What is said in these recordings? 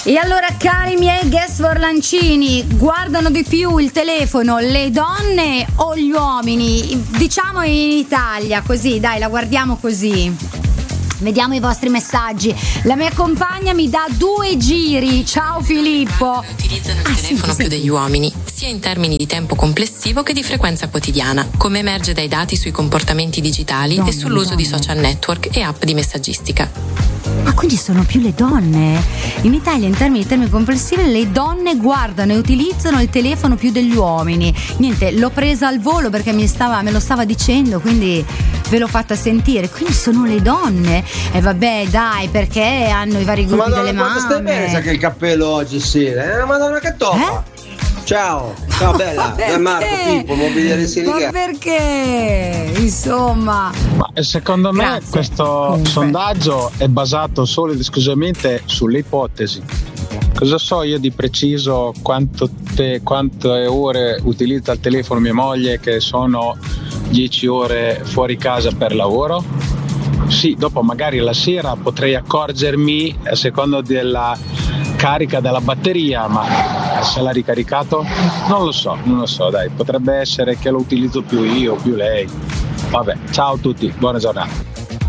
E allora, cari miei guest forlancini, guardano di più il telefono le donne o gli uomini? Diciamo in Italia, così, dai, la guardiamo così. Vediamo i vostri messaggi. La mia compagna mi dà 2 giri. Ciao Filippo. Utilizzano il telefono più degli uomini, sia in termini di tempo complessivo che di frequenza quotidiana, come emerge dai dati sui comportamenti digitali e sull'uso di social network e app di messaggistica. Ah, quindi sono più le donne? In Italia, in termini complessivi, le donne guardano e utilizzano il telefono più degli uomini. Niente, l'ho presa al volo perché me lo stava dicendo, quindi ve l'ho fatta sentire. Quindi sono le donne. E vabbè, dai, perché hanno i vari gruppi delle mamme. Ma stai bene, sa che il cappello oggi sera? Madonna che toppa! Ciao bella, è Marco Pippo, mobiliare Silica. Ma perché? Insomma. Ma secondo me questo sondaggio è basato solo ed esclusivamente sulle ipotesi. Cosa so io di preciso quante ore utilizza il telefono mia moglie, che sono 10 ore fuori casa per lavoro? Sì, dopo magari la sera potrei accorgermi a seconda della carica della batteria, ma se l'ha ricaricato non lo so, dai, potrebbe essere che lo utilizzo più io, più lei. Vabbè, ciao a tutti, buona giornata.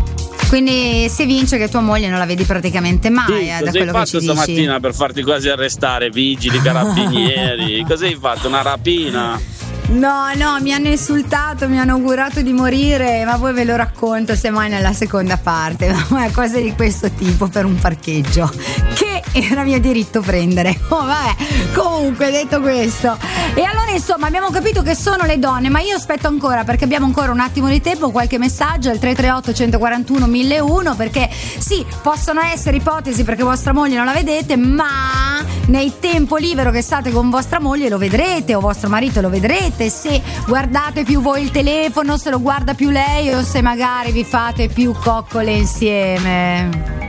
Quindi si vince che tua moglie non la vedi praticamente mai, da quello che ci dici. Cosa hai fatto stamattina per farti quasi arrestare, vigili, carabinieri? Cosa hai fatto, una rapina? No, mi hanno insultato, mi hanno augurato di morire, ma poi ve lo racconto semmai nella seconda parte. Ma cose di questo tipo per un parcheggio che era mio diritto prendere. Oh, vabbè, comunque, detto questo, e allora insomma abbiamo capito che sono le donne, ma io aspetto ancora, perché abbiamo ancora un attimo di tempo, qualche messaggio al 338 141 1001, perché sì, possono essere ipotesi perché vostra moglie non la vedete, ma nel tempo libero che state con vostra moglie lo vedrete, o vostro marito lo vedrete, se guardate più voi il telefono, se lo guarda più lei, o se magari vi fate più coccole insieme.